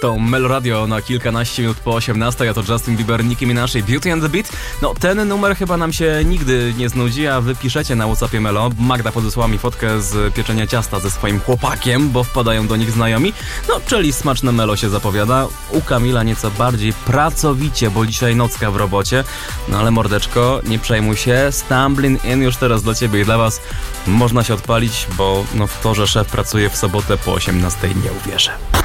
To Meloradio na kilkanaście minut po 18, a to Justin Bieber, Nicki Minaj, Beauty and the Beat. No, ten numer chyba nam się nigdy nie znudzi, a wy piszecie na WhatsAppie Melo. Magda podesłała mi fotkę z pieczenia ciasta ze swoim chłopakiem, bo wpadają do nich znajomi. No, czyli smaczne Melo się zapowiada. U Kamila nieco bardziej pracowicie, bo dzisiaj nocka w robocie. No ale mordeczko, nie przejmuj się. Stumbling In już teraz dla ciebie i dla was. Można się odpalić, bo no w to, że szef pracuje w sobotę po 18 nie uwierzę.